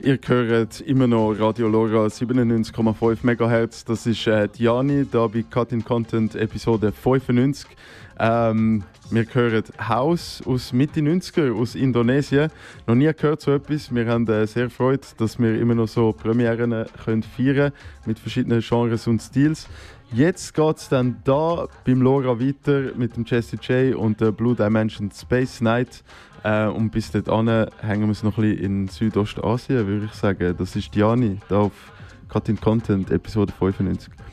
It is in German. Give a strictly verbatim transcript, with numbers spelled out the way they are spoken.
Ihr hört immer noch Radio Lora siebenundneunzig Komma fünf Megahertz. Das ist äh, Diani, da bei Cut in Content Episode fünfundneunzig. Ähm, wir hören House aus Mitte neunziger aus Indonesien. Noch nie gehört so etwas. Wir haben äh, sehr Freude, dass wir immer noch so Premieren äh, können feiern mit verschiedenen Genres und Stils. Jetzt geht es dann da beim Lora weiter mit dem Jesse J und der Blue Dimension Space Night. Äh, und bis dahin hängen wir es noch ein bisschen in Südostasien, würde ich sagen. Das ist Diani, da auf Cut in Content, Episode fünfundneunzig.